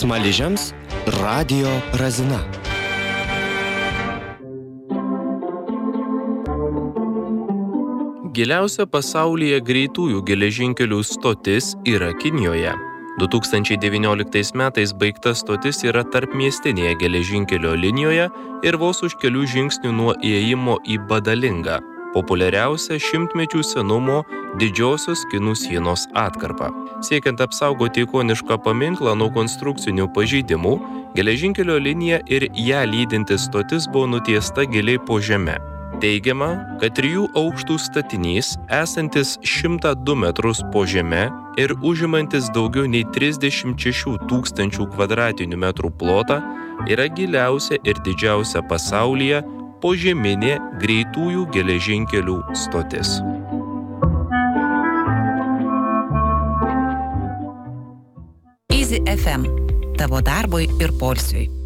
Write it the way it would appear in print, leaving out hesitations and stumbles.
Smaližiams Radio Razina. Giliausia pasaulyje greitųjų geležinkelių stotis yra Kinijoje. 2019 metais baigta stotis yra tarpmiestinėje geležinkelio linijoje ir vos už kelių žingsnių nuo įėjimo į Badalingą, populiariausia šimtmečių senumo didžiosios Kinų sienos atkarpa. Siekiant apsaugoti ikonišką paminklą nuo konstrukcinių pažeidimų, geležinkelio linija ir ją lydinti stotis buvo nutiesta giliai po žeme. Teigiama, kad 3 aukštų statinys, esantis 102 metrus po žeme ir užimantis daugiau nei 36 000 kvadratinių metrų plotą, yra giliausia ir didžiausia pasaulyje požeminė greitųjų geležinkelių stotis. Easy FM. Tavo darbui ir poilsiui.